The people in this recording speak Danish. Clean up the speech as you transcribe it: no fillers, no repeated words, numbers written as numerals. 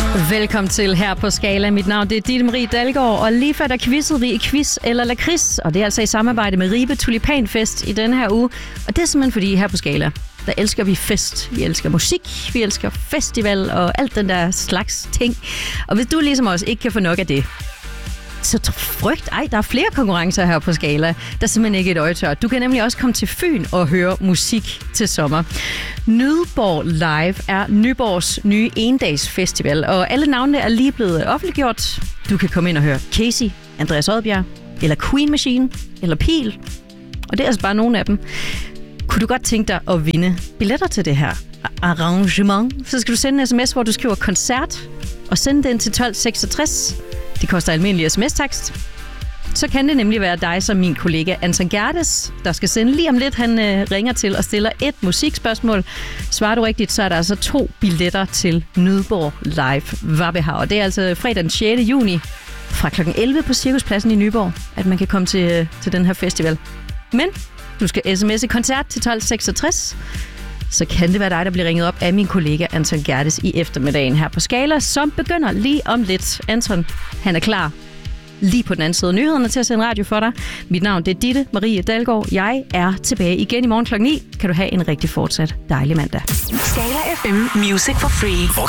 Velkommen til her på Skala. Mit navn det er Ditte Marie Dalgaard, og lige før der quizzede vi i Quiz eller Lakrids, og det er altså i samarbejde med Ribe Tulipanfest i denne her uge. Og det er simpelthen fordi her på Skala, der elsker vi fest, vi elsker musik, vi elsker festival og alt den der slags ting. Og hvis du ligesom os ikke kan få nok af det, så der er flere konkurrencer her på Skala. Der er simpelthen ikke et øjetørt. Du kan nemlig også komme til Fyn og høre musik til sommer. Nyborg Live er Nyborgs nye endagsfestival, og alle navnene er lige blevet offentliggjort. Du kan komme ind og høre Casey, Andreas Odbjerg, eller Queen Machine, eller Pil. Og det er altså bare nogle af dem. Kunne du godt tænke dig at vinde billetter til det her arrangement, så skal du sende en sms, hvor du skriver koncert, og sende den til 1266. Det koster almindelig sms-tekst. Så kan det nemlig være dig som min kollega Anton Gerdes, der skal sende lige om lidt. Han ringer til og stiller et musikspørgsmål. Svarer du rigtigt, så er der altså 2 billetter til Nyborg Live Vabbehav. Og det er altså fredag den 6. juni fra kl. 11 på Cirkuspladsen i Nyborg, at man kan komme til den her festival. Men du skal sms'e koncert til 1266. Så kan det være dig, der bliver ringet op af min kollega Anton Gerdes i eftermiddagen her på Skala, som begynder lige om lidt. Anton, han er klar lige på den anden side af nyhederne til at sende radio for dig. Mit navn det er Ditte Marie Dalgaard. Jeg er tilbage igen i morgen kl. 9. Kan du have en rigtig fortsat dejlig mandag. Skala FM Music for Free.